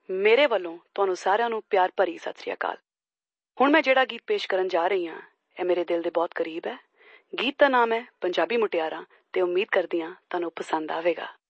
ਮੇਰੇ ਵੱਲੋਂ ਤੁਹਾਨੂੰ ਸਾਰਿਆਂ ਨੂੰ ਪਿਆਰ ਭਰੀ ਸਤਿ ਸ੍ਰੀ ਅਕਾਲ। ਹੁਣ ਮੈਂ ਜਿਹੜਾ ਗੀਤ ਪੇਸ਼ ਕਰਨ ਜਾ ਰਹੀ ਹਾਂ ਇਹ ਮੇਰੇ ਦਿਲ ਦੇ ਬਹੁਤ ਕਰੀਬ ਹੈ। ਗੀਤ ਦਾ ਨਾਮ ਹੈ ਪੰਜਾਬੀ ਮੁਟਿਆਰਾਂ ਤੇ ਉਮੀਦ ਕਰਦੀ ਹਾਂ ਤੁਹਾਨੂੰ ਪਸੰਦ ਆਵੇਗਾ।